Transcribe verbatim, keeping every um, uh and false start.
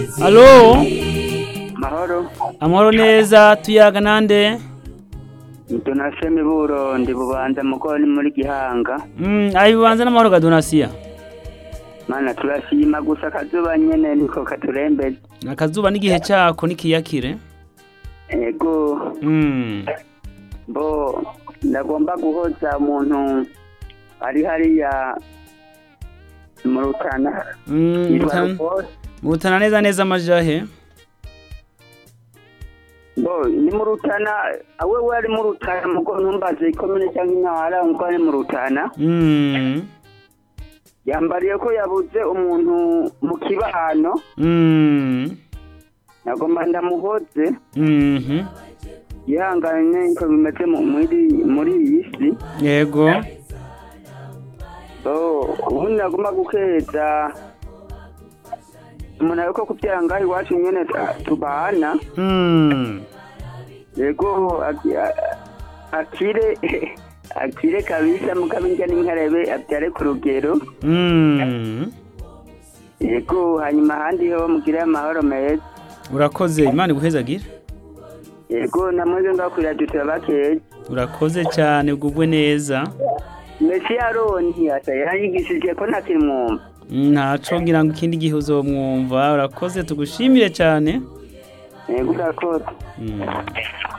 Alo, Mahoro, amahoro neza tuyaga nande? Donatien Buro ndi bubanza muko ni muri Gihanga. Mm, ayi bubanza n'amahoro ga Donatien. Mana turashima gusa akazuba nyene niko katurembeze. Akazuba n'igihe cako nikiyakire. Ego, Mm. bo ndagomba guhoza umuntu ari hariya mu Rutana. Mm, Yitwa Rutana- Rufose. Mutana neza neza amajahe. Bo ni mu Rutana, awe wari mu Rutana muko ntumbaze ikomune cyangwa intara ngo ari mu Rutana. Mm. Yambariye ko yabuze umuntu mu kibano. Mm. Nagomba ndamuhoze. Mhm. Yihangane ko bimeze mu- muri muri iyi si. Yego. Oh, ubundi nagomba gukeza umuntu ariko kubyara ngaho iwacu nyene ta- tubana. Mm. Yego aki- a- akire akire kabisa mukabinja n'inkarebe abyare ku rugero. Mm. Yego hanyuma ahandi ho mugire amahoro meza. Urakoze Imana iguhezagire. Yego namwe ngakwira tutabakeye. Urakoze cyane ugubwe neza. Messi Aroni ata yanyigishije ko ntakiri mwumva. Ntaco ngira ngo ikindi gihe uzomwumva. Urakoze tugushimire cyane. Yego urakoze. Mm.